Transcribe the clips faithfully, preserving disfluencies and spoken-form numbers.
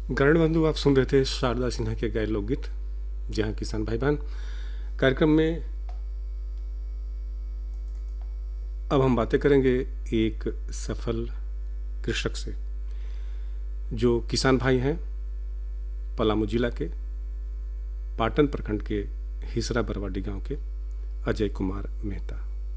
गरण बंधु, आप सुन रहे थे शारदा सिन्हा के गाए लोकगीत जहाँ किसान भाई बहन। कार्यक्रम में अब हम बातें करेंगे एक सफल कृषक से जो किसान भाई हैं पलामू जिला के पाटन प्रखंड के हिसरा बरवाडी गांव के अजय कुमार मेहता।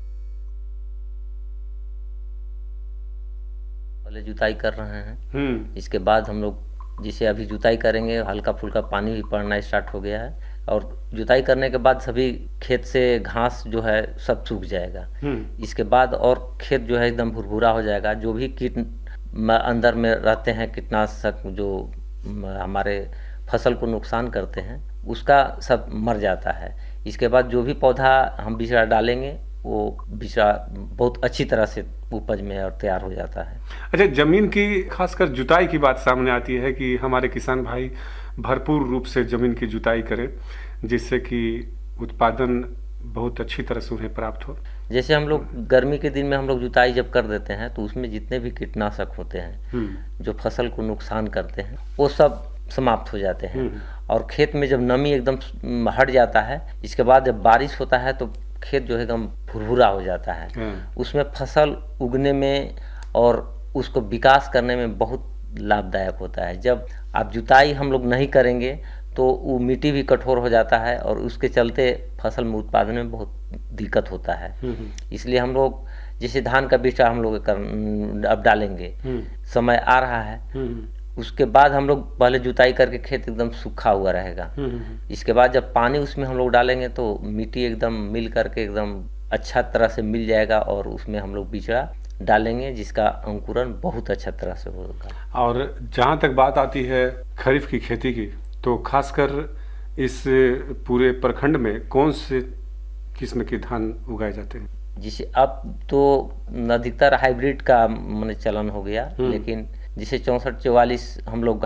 पहले जुताई कर रहे हैं, इसके बाद हम लोग जिसे अभी जुताई करेंगे हल्का फुल्का पानी भी पड़ना स्टार्ट हो गया है और जुताई करने के बाद सभी खेत से घास जो है सब सूख जाएगा। इसके बाद और खेत जो है एकदम भुरभुरा हो जाएगा। जो भी कीट अंदर में रहते हैं कीटनाशक जो हमारे फसल को नुकसान करते हैं उसका सब मर जाता है। इसके बाद जो भी पौधा हम बिचड़ा डालेंगे वो बिचड़ा बहुत अच्छी तरह से उपज में और तैयार हो जाता है। अच्छा, जमीन की खासकर जुताई की बात सामने आती है कि हमारे किसान भाई भरपूर रूप से जमीन की जुताई करें जिससे कि उत्पादन बहुत अच्छी तरह से उन्हें प्राप्त हो। जैसे हम लोग गर्मी के दिन में हम लोग जुताई जब कर देते हैं तो उसमें जितने भी कीटनाशक होते हैं जो फसल को नुकसान करते हैं वो सब समाप्त हो जाते हैं और खेत में जब नमी एकदम हट जाता है इसके बाद जब बारिश होता है तो खेत जो है एकदम भुरभुरा हो जाता है। उसमें फसल उगने में और उसको विकास करने में बहुत लाभदायक होता है। जब आप जुताई हम लोग नहीं करेंगे तो वो मिट्टी भी कठोर हो जाता है और उसके चलते फसल में उत्पादन में बहुत दिक्कत होता है। इसलिए हम लोग जैसे धान का बीज हम लोग अब डालेंगे, समय आ रहा है, उसके बाद हम लोग पहले जुताई करके खेत एकदम सूखा हुआ रहेगा। इसके बाद जब पानी उसमें हम लोग डालेंगे तो मिट्टी एकदम मिल करके एकदम अच्छा तरह से मिल जाएगा और उसमें हम लोग बिचड़ा डालेंगे जिसका अंकुरण बहुत अच्छा तरह से होगा। और जहाँ तक बात आती है खरीफ की खेती की तो खासकर इस पूरे प्रखंड में कौन से किस्म के धान उगाए जाते हैं? जिसे अब तो अधिकतर हाइब्रिड का मन चलन हो गया, लेकिन जिसे चौंसठ चौवालीस हम लोग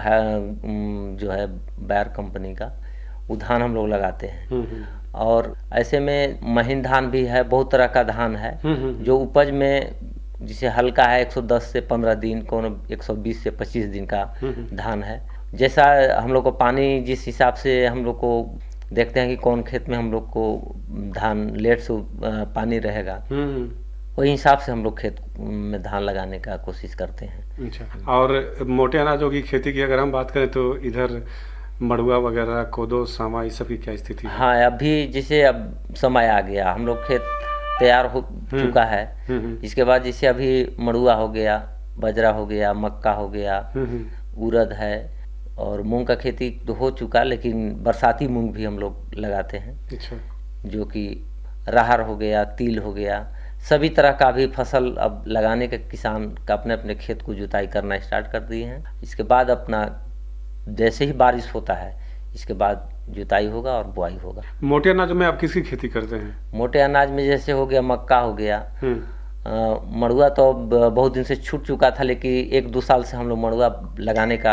जो है बैर कंपनी का वो धान हम लोग लगाते हैं। और ऐसे में महीन धान भी है, बहुत तरह का धान है जो उपज में जिसे हल्का है एक सौ दस से पंद्रह दिन, कौन एक सौ बीस से पच्चीस दिन का धान है। जैसा हम लोग को पानी जिस हिसाब से हम लोग को देखते हैं कि कौन खेत में हम लोग को धान लेट से पानी रहेगा वही हिसाब से हम लोग खेत में धान लगाने का कोशिश करते हैं। अच्छा, और मोटे अनाजों की खेती की अगर हम बात करें तो इधर मड़ुआ वगैरह, कोदो, सामा, इस सब की क्या स्थिति है? हाँ, अभी जैसे अब समय आ गया, हम लोग खेत तैयार हो चुका है। इसके बाद जैसे अभी मड़ुआ हो गया, बाजरा हो गया, मक्का हो गया, उड़द है और मूंग का खेती तो हो चुका, लेकिन बरसाती मूंग भी हम लोग लगाते हैं। अच्छा, जो कि राहर हो गया, तिल हो गया, सभी तरह का भी फसल अब लगाने के किसान का अपने अपने खेत को जुताई करना स्टार्ट कर दिए हैं। इसके बाद अपना जैसे ही बारिश होता है इसके बाद जुताई होगा और बुआई होगा। मोटे अनाज में आप किसकी खेती करते हैं? मोटे अनाज में जैसे हो गया मक्का हो गया, मड़ुआ तो बहुत दिन से छूट चुका था, लेकिन एक दो साल से हम लोग मड़ुआ लगाने का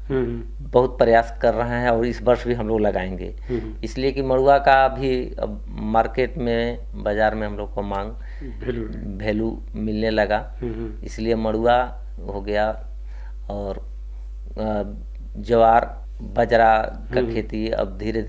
बहुत प्रयास कर रहे हैं और इस वर्ष भी हम लोग लगाएंगे। इसलिए कि मड़ुआ का भी अब मार्केट में बाजार में हम लोग को मांग वैल्यू मिलने लगा, इसलिए मड़ुआ हो गया और ज्वार बाजरा का खेती अब धीरे